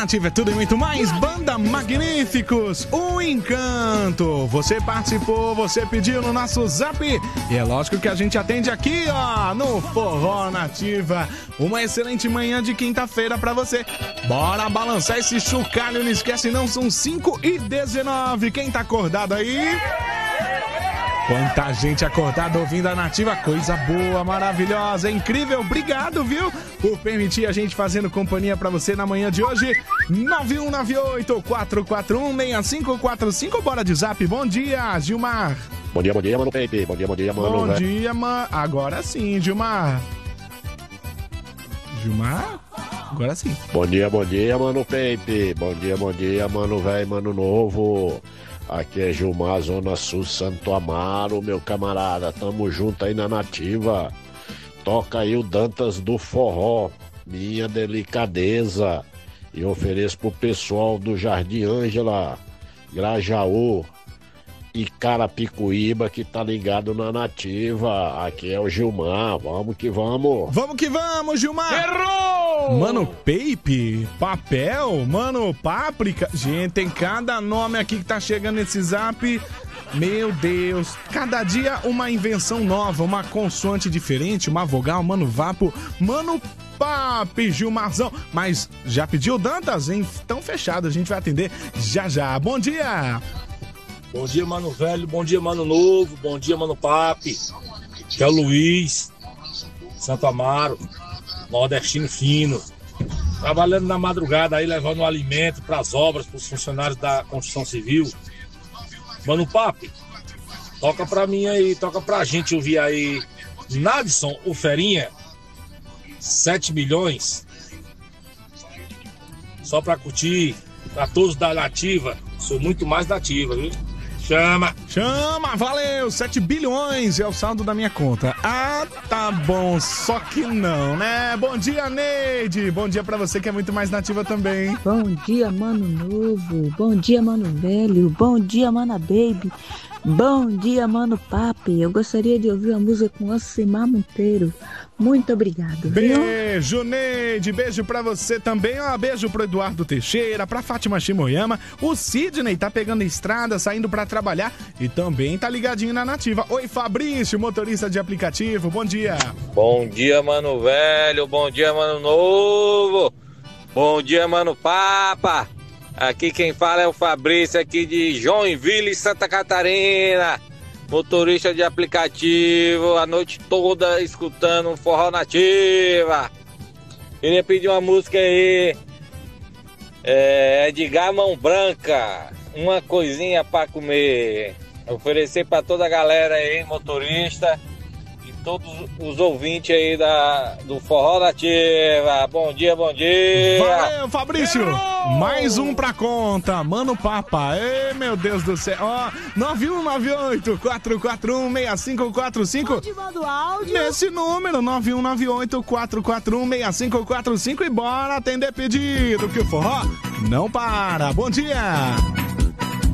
Nativa é tudo e muito mais. Banda Magníficos, o Encanto. Você participou, você pediu no nosso zap. E é lógico que a gente atende aqui, ó, no Forró Nativa. Uma excelente manhã de quinta-feira pra você. Bora balançar esse chocalho, não esquece não, são 5h19. Quem tá acordado aí? Quanta gente acordada ouvindo a Nativa, coisa boa, maravilhosa, incrível, obrigado, viu, por permitir a gente fazendo companhia pra você na manhã de hoje. 9198-441-6545, bora de zap, bom dia, Gilmar. Bom dia, mano Pepe, bom dia, mano. Bom dia, mano, agora sim, Gilmar, agora sim. Bom dia, mano Pepe, bom dia, mano velho, mano novo. Aqui é Gilmar, Zona Sul, Santo Amaro, meu camarada, tamo junto aí na Nativa. Toca aí o Dantas do Forró, minha delicadeza. E ofereço pro pessoal do Jardim Ângela, Grajaú e Carapicuíba que tá ligado na Nativa. Aqui é o Gilmar, vamos que vamos. Vamos que vamos, Gilmar. Errou! Mano Pepe, Papel, Mano Páprica. Gente, tem cada nome aqui que tá chegando nesse zap. Meu Deus, cada dia uma invenção nova, uma consoante diferente, uma vogal, Mano Vapo, Mano Papi, Gilmarzão. Mas já pediu Dantas? Então fechado, a gente vai atender já já. Bom dia! Bom dia, mano velho, bom dia, mano novo, bom dia, mano papi, que é o Luiz, Santo Amaro, nordestino fino, trabalhando na madrugada aí, levando um alimento para as obras, para os funcionários da construção civil. Mano papi, toca pra mim aí, toca pra gente ouvir aí, Nadson, o Ferinha, 7 milhões, só pra curtir, pra todos da Nativa, sou muito mais Nativa, viu? Chama, valeu, 7 bilhões é o saldo da minha conta. Ah, tá bom, só que não, né? Bom dia, Neide, bom dia pra você que é muito mais Nativa também. Bom dia, mano novo, bom dia, mano velho, bom dia, mana baby, bom dia, mano papi. Eu gostaria de ouvir a música com Alcimar Monteiro. Muito obrigado. Beijo, viu? Neide, beijo pra você também, ó, beijo pro Eduardo Teixeira, pra Fátima Shimoyama, o Sidney tá pegando a estrada, saindo pra trabalhar e também tá ligadinho na Nativa. Oi, Fabrício, motorista de aplicativo, bom dia. Bom dia, mano velho, bom dia, mano novo, bom dia, mano papa. Aqui quem fala é o Fabrício, aqui de Joinville, Santa Catarina. Motorista de aplicativo, a noite toda escutando um Forró Nativa. Queria pedir uma música aí, Edgar Mão Branca, uma coisinha pra comer. Oferecer pra toda a galera aí, motorista, e todos os ouvintes aí do Forró Nativa. Bom dia, bom dia. Valeu, Fabrício. Mais um pra conta, Mano Papa. Ei, meu Deus do céu. Ó, 9198-441-6545. Onde manda o áudio? Nesse número, 9198-441-6545. E bora atender pedido, que o forró não para. Bom dia.